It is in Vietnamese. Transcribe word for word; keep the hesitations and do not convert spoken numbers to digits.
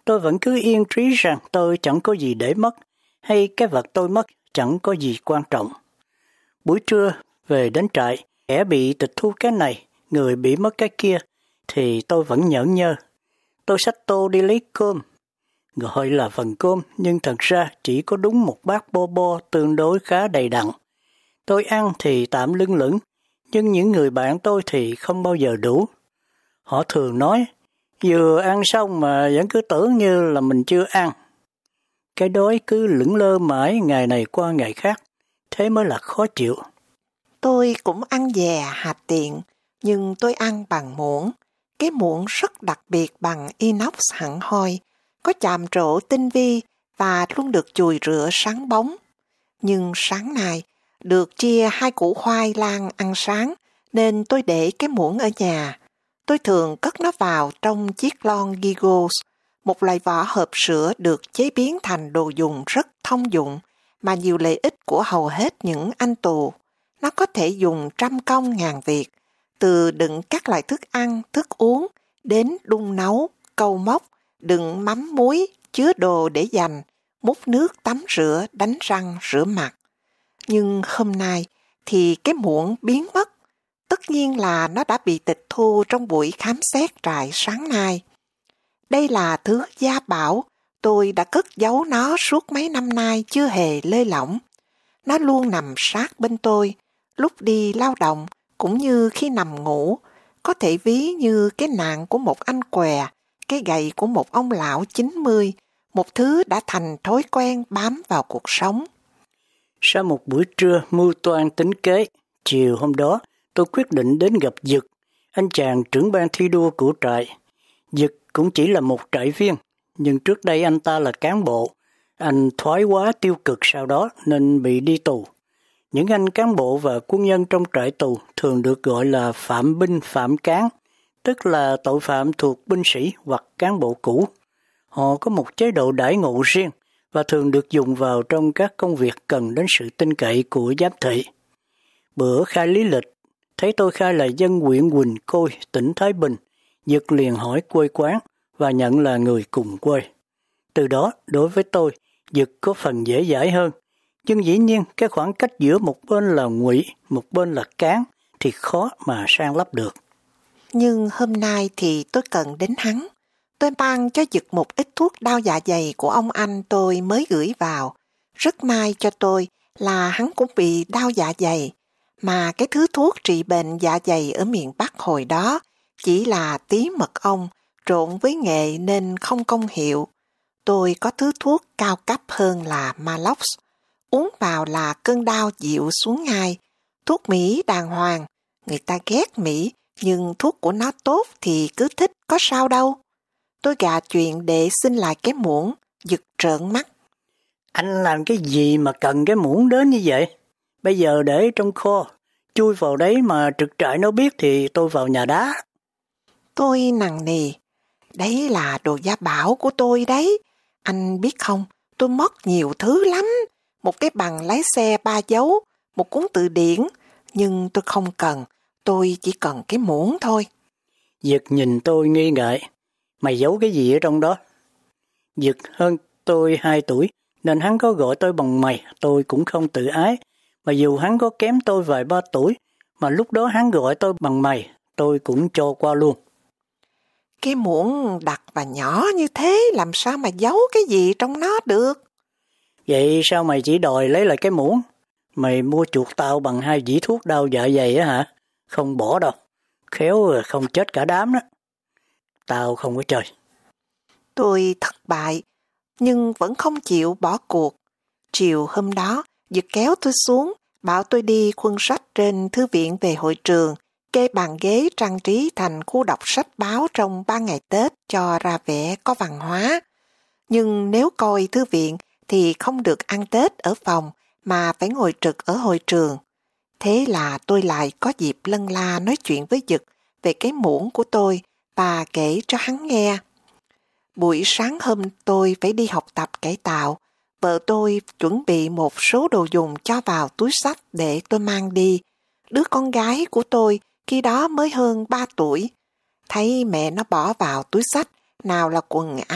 Tôi vẫn cứ yên trí rằng tôi chẳng có gì để mất, hay cái vật tôi mất chẳng có gì quan trọng. Buổi trưa, về đến trại, kẻ bị tịch thu cái này, người bị mất cái kia, thì tôi vẫn nhởn nhơ. Tôi xách tô đi lấy cơm. Gọi là phần cơm, nhưng thật ra chỉ có đúng một bát bo bo tương đối khá đầy đặn. Tôi ăn thì tạm lưng lửng, nhưng những người bạn tôi thì không bao giờ đủ. Họ thường nói, vừa ăn xong mà vẫn cứ tưởng như là mình chưa ăn. Cái đói cứ lững lơ mãi ngày này qua ngày khác, thế mới là khó chịu. Tôi cũng ăn dè hạt tiện, nhưng tôi ăn bằng muỗng. Cái muỗng rất đặc biệt bằng inox hẳn hoi, có chạm trổ tinh vi và luôn được chùi rửa sáng bóng. Nhưng sáng nay, được chia hai củ khoai lang ăn sáng, nên tôi để cái muỗng ở nhà. Tôi thường cất nó vào trong chiếc lon Giggles, một loại vỏ hộp sữa được chế biến thành đồ dùng rất thông dụng, mà nhiều lợi ích của hầu hết những anh tù. Nó có thể dùng trăm công ngàn việc, từ đựng các loại thức ăn, thức uống, đến đun nấu, câu móc, đựng mắm muối, chứa đồ để dành, múc nước tắm rửa, đánh răng, rửa mặt. Nhưng hôm nay thì cái muỗng biến mất. Tất nhiên là nó đã bị tịch thu trong buổi khám xét trại sáng nay. Đây là thứ gia bảo, tôi đã cất giấu nó suốt mấy năm nay chưa hề lơi lỏng. Nó luôn nằm sát bên tôi, lúc đi lao động cũng như khi nằm ngủ, có thể ví như cái nạn của một anh què, cái gậy của một ông lão chín mươi, một thứ đã thành thói quen bám vào cuộc sống. Sau một buổi trưa mưu toan tính kế, chiều hôm đó tôi quyết định đến gặp Dực, anh chàng trưởng ban thi đua của trại. Dực cũng chỉ là một trại viên, nhưng trước đây anh ta là cán bộ. Anh thoái hóa tiêu cực sau đó nên bị đi tù. Những anh cán bộ và quân nhân trong trại tù thường được gọi là phạm binh phạm cán, tức là tội phạm thuộc binh sĩ hoặc cán bộ cũ. Họ có một chế độ đãi ngộ riêng và thường được dùng vào trong các công việc cần đến sự tin cậy của giám thị. Bữa khai lý lịch, thấy tôi khai là dân huyện Quỳnh Côi, tỉnh Thái Bình, Dực liền hỏi quê quán và nhận là người cùng quê. Từ đó, đối với tôi, Dực có phần dễ dãi hơn. Nhưng dĩ nhiên, cái khoảng cách giữa một bên là Ngụy, một bên là Cán thì khó mà san lấp được. Nhưng hôm nay thì tôi cần đến hắn. Tôi mang cho Dực một ít thuốc đau dạ dày của ông anh tôi mới gửi vào. Rất may cho tôi là hắn cũng bị đau dạ dày, mà cái thứ thuốc trị bệnh dạ dày ở miền Bắc hồi đó chỉ là tí mật ong trộn với nghệ nên không công hiệu. Tôi có thứ thuốc cao cấp hơn là Malox. Uống vào là cơn đau dịu xuống ngay. Thuốc Mỹ đàng hoàng, người ta ghét Mỹ, nhưng thuốc của nó tốt thì cứ thích, có sao đâu. Tôi gạ chuyện để xin lại cái muỗng, Dực trợn mắt. Anh làm cái gì mà cần cái muỗng đến như vậy? Bây giờ để trong kho, chui vào đấy mà trực trại nó biết thì tôi vào nhà đá. Tôi nằng nì, đấy là đồ gia bảo của tôi đấy. Anh biết không, tôi mất nhiều thứ lắm. Một cái bằng lái xe ba dấu, một cuốn từ điển, nhưng tôi không cần, tôi chỉ cần cái muỗng thôi. Dực nhìn tôi nghi ngại, mày giấu cái gì ở trong đó? Dực hơn tôi hai tuổi, nên hắn có gọi tôi bằng mày, tôi cũng không tự ái. Mà dù hắn có kém tôi vài ba tuổi, mà lúc đó hắn gọi tôi bằng mày, tôi cũng cho qua luôn. Cái muỗng đặc và nhỏ như thế, làm sao mà giấu cái gì trong nó được? Vậy sao mày chỉ đòi lấy lại cái muỗng? Mày mua chuột tao bằng hai dĩ thuốc đau dạ dày á hả? Không bỏ đâu, khéo không chết cả đám đó. Tao không có chơi. Tôi thất bại, nhưng vẫn không chịu bỏ cuộc. Chiều hôm đó, Dực kéo tôi xuống, bảo tôi đi khuân sách trên thư viện về hội trường, kê bàn ghế trang trí thành khu đọc sách báo trong ba ngày Tết cho ra vẻ có văn hóa. Nhưng nếu coi thư viện thì không được ăn Tết ở phòng mà phải ngồi trực ở hội trường. Thế là tôi lại có dịp lân la nói chuyện với Dực về cái muỗng của tôi và kể cho hắn nghe. Buổi sáng hôm tôi phải đi học tập cải tạo, vợ tôi chuẩn bị một số đồ dùng cho vào túi xách để tôi mang đi. Đứa con gái của tôi khi đó mới hơn ba tuổi. Thấy mẹ nó bỏ vào túi xách, nào là quần áo,